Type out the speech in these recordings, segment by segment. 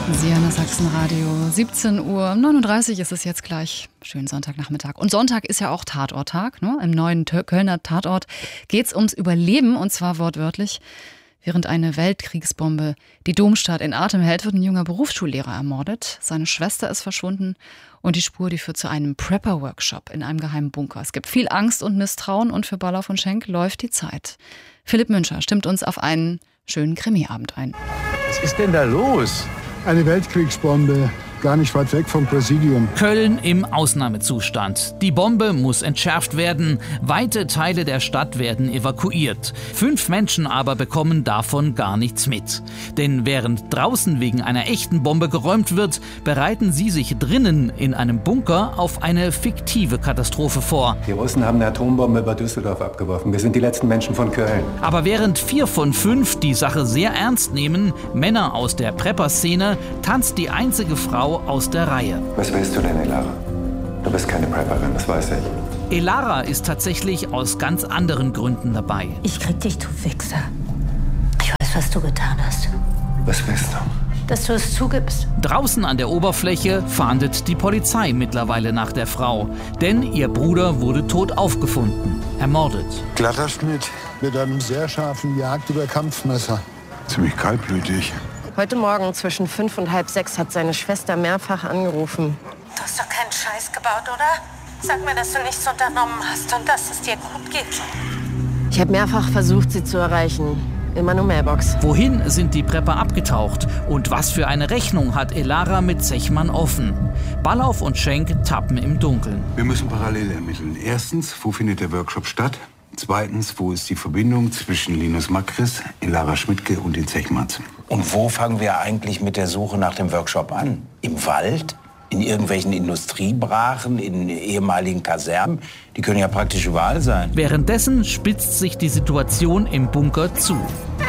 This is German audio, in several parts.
Sie hören das Sachsenradio, 17:39 Uhr ist es jetzt gleich. Schönen Sonntagnachmittag. Und Sonntag ist ja auch Tatorttag. Ne? Im neuen Kölner Tatort geht es ums Überleben, und zwar wortwörtlich. Während eine Weltkriegsbombe die Domstadt in Atem hält, wird ein junger Berufsschullehrer ermordet. Seine Schwester ist verschwunden und die Spur, die führt zu einem Prepper-Workshop in einem geheimen Bunker. Es gibt viel Angst und Misstrauen und für Ballauf und Schenk läuft die Zeit. Philipp Münscher stimmt uns auf einen schönen Krimiabend ein. Was ist denn da los? Eine Weltkriegsbombe, gar nicht weit weg vom Präsidium. Köln im Ausnahmezustand. Die Bombe muss entschärft werden. Weite Teile der Stadt werden evakuiert. 5 Menschen aber bekommen davon gar nichts mit. Denn während draußen wegen einer echten Bombe geräumt wird, bereiten sie sich drinnen in einem Bunker auf eine fiktive Katastrophe vor. Die Russen haben eine Atombombe über Düsseldorf abgeworfen. Wir sind die letzten Menschen von Köln. Aber während 4 von 5 die Sache sehr ernst nehmen, Männer aus der Prepper-Szene, tanzt die einzige Frau aus der Reihe. Was willst du denn, Elara? Du bist keine Prepperin, das weiß ich. Elara ist tatsächlich aus ganz anderen Gründen dabei. Ich krieg dich, du Wichser. Ich weiß, was du getan hast. Was willst du? Dass du es zugibst. Draußen an der Oberfläche fahndet die Polizei mittlerweile nach der Frau. Denn ihr Bruder wurde tot aufgefunden, ermordet. Glatter Schnitt mit einem sehr scharfen Jagd- über Kampfmesser. Ziemlich kaltblütig. Heute Morgen zwischen 5 und halb 6 hat seine Schwester mehrfach angerufen. Du hast doch keinen Scheiß gebaut, oder? Sag mir, dass du nichts unternommen hast und dass es dir gut geht. Ich habe mehrfach versucht, sie zu erreichen. Immer nur Mailbox. Wohin sind die Prepper abgetaucht? Und was für eine Rechnung hat Elara mit Zechmann offen? Ballauf und Schenk tappen im Dunkeln. Wir müssen parallel ermitteln. Erstens, wo findet der Workshop statt? Zweitens, wo ist die Verbindung zwischen Linus Makris, Elara Schmidtke und den Zechmanns? Und wo fangen wir eigentlich mit der Suche nach dem Workshop an? Im Wald? In irgendwelchen Industriebrachen? In ehemaligen Kasernen? Die können ja praktisch überall sein. Währenddessen spitzt sich die Situation im Bunker zu.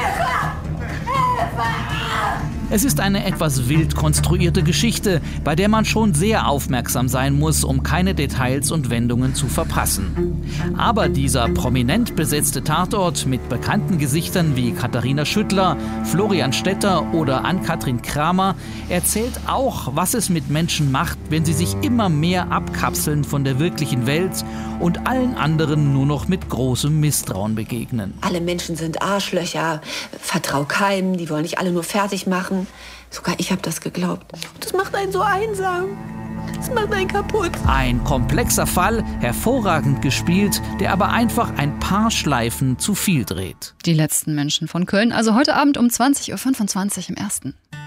Es ist eine etwas wild konstruierte Geschichte, bei der man schon sehr aufmerksam sein muss, um keine Details und Wendungen zu verpassen. Aber dieser prominent besetzte Tatort mit bekannten Gesichtern wie Katharina Schüttler, Florian Stetter oder Ann-Kathrin Kramer erzählt auch, was es mit Menschen macht, wenn sie sich immer mehr abkapseln von der wirklichen Welt und allen anderen nur noch mit großem Misstrauen begegnen. Alle Menschen sind Arschlöcher, vertrau keinem, die wollen dich alle nur fertig machen. Sogar ich habe das geglaubt. Das macht einen so einsam. Das macht einen kaputt. Ein komplexer Fall, hervorragend gespielt, der aber einfach ein paar Schleifen zu viel dreht. Die letzten Menschen von Köln, also heute Abend um 20:25 Uhr im Ersten.